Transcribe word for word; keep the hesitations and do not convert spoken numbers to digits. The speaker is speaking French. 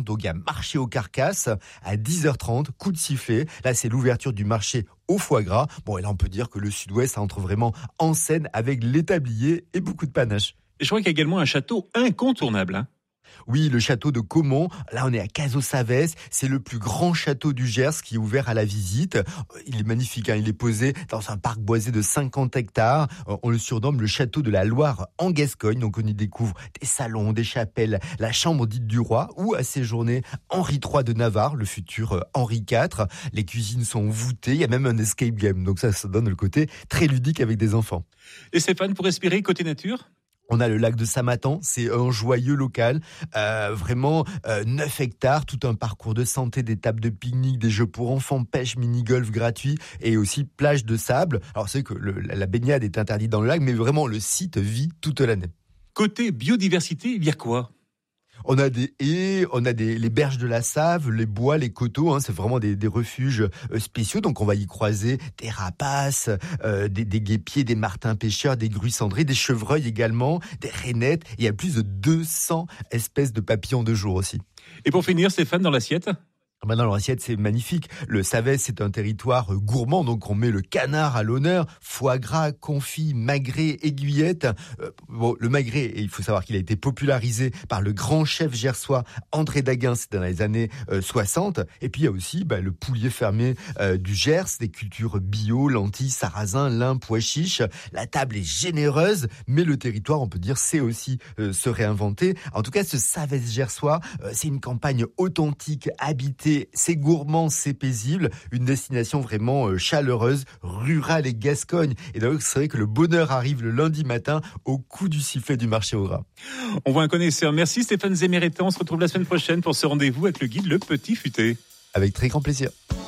donc il y a marché aux carcasses à dix heures trente, coup de sifflet. Là, c'est l'ouverture du marché au foie gras. Bon, et là, on peut dire que le Sud-Ouest entre vraiment en scène avec l'établier et beaucoup de panache. Je crois qu'il y a également un château incontournable. Hein. Oui, le château de Caumont. Là, on est à Cazaux-Savès. C'est le plus grand château du Gers qui est ouvert à la visite. Il est magnifique, hein. Il est posé dans un parc boisé de cinquante hectares. On le surnomme le château de la Loire en Gascogne. Donc, on y découvre des salons, des chapelles, la chambre dite du roi où a séjourné Henri trois de Navarre, le futur Henri quatre. Les cuisines sont voûtées. Il y a même un escape game. Donc, ça, ça donne le côté très ludique avec des enfants. Et Stéphane, pour respirer côté nature ? On a le lac de Samatan, c'est un joyeux local, euh, vraiment euh, neuf hectares, tout un parcours de santé, des tables de pique-nique, des jeux pour enfants, pêche, mini-golf gratuit et aussi plage de sable. Alors c'est que le, la baignade est interdite dans le lac, mais vraiment le site vit toute l'année. Côté biodiversité, il y a quoi ? On a des haies, on a des, les berges de la Save, les bois, les coteaux, hein, c'est vraiment des, des refuges euh, spéciaux. Donc on va y croiser des rapaces, euh, des, des guépiers, des martins pêcheurs, des grues cendrées, des chevreuils également, des rainettes. Il y a plus de deux cents espèces de papillons de jour aussi. Et pour finir, Stéphane, dans l'assiette ? Maintenant, leur assiette, c'est magnifique. Le Savès, c'est un territoire gourmand, donc on met le canard à l'honneur, foie gras, confit, magret, aiguillette. Euh, bon, le magret, il faut savoir qu'il a été popularisé par le grand chef gersois André Daguin, c'était dans les années euh, soixante. Et puis, il y a aussi bah, le poulier fermé euh, du Gers, des cultures bio, lentilles, sarrasin, lin, pois chiches. La table est généreuse, mais le territoire, on peut dire, sait aussi euh, se réinventer. En tout cas, ce Savès gersois, euh, c'est une campagne authentique, habitée. C'est gourmand, c'est paisible, une destination vraiment chaleureuse, rurale et Gascogne. Et donc c'est vrai que le bonheur arrive le lundi matin au coup du sifflet du marché au gras. On voit un connaisseur. Merci Stéphane Zéméretan. On se retrouve la semaine prochaine pour ce rendez-vous avec le guide Le Petit Futé. Avec très grand plaisir.